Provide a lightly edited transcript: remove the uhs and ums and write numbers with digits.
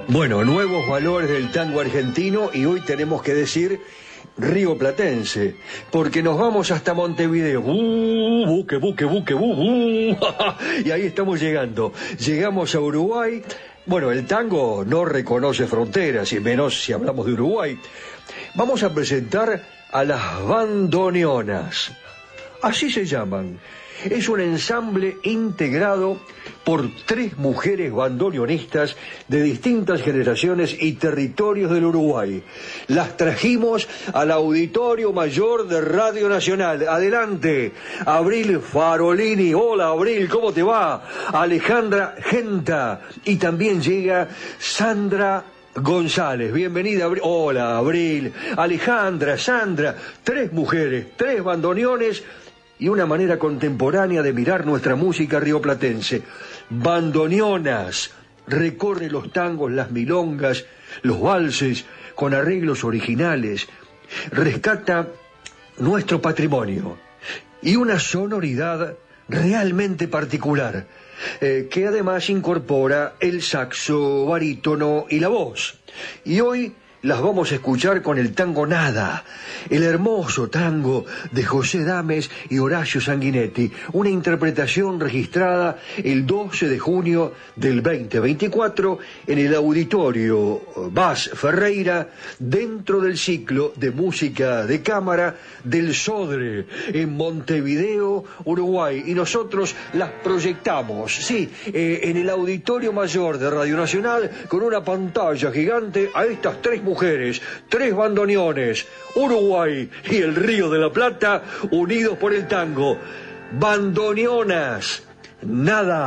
Bueno, nuevos valores del tango argentino y hoy tenemos que decir rioplatense, porque nos vamos hasta Montevideo. Buque, y ahí estamos llegando. Llegamos a Uruguay. Bueno, el tango no reconoce fronteras, y menos si hablamos de Uruguay. Vamos a presentar a las bandoneonas. Así se llaman. Es un ensamble integrado por 3 mujeres bandoneonistas de distintas generaciones y territorios del Uruguay. Las trajimos al Auditorio Mayor de Radio Nacional. Adelante, Abril Farolini. Hola, Abril, ¿cómo te va? Alejandra Genta. Y también llega Sandra González. Bienvenida, Abril. Hola, Abril, Alejandra, Sandra. 3 mujeres, 3 bandoneones y una manera contemporánea de mirar nuestra música rioplatense. Bandoneonas. Recorre los tangos, las milongas, los valses con arreglos originales. Rescata nuestro patrimonio y una sonoridad realmente particular, que además incorpora el saxo, barítono y la voz. Y hoy las vamos a escuchar con el tango Nada, el hermoso tango de José Dames y Horacio Sanguinetti, una interpretación registrada el 12 de junio del 2024 en el Auditorio Bas Ferreira, dentro del ciclo de música de cámara del Sodre, en Montevideo, Uruguay. Y nosotros las proyectamos, sí, en el Auditorio Mayor de Radio Nacional, con una pantalla gigante, a estas 3 mujeres, 3 bandoneones, Uruguay y el Río de la Plata, unidos por el tango. Bandoneonas, Nada.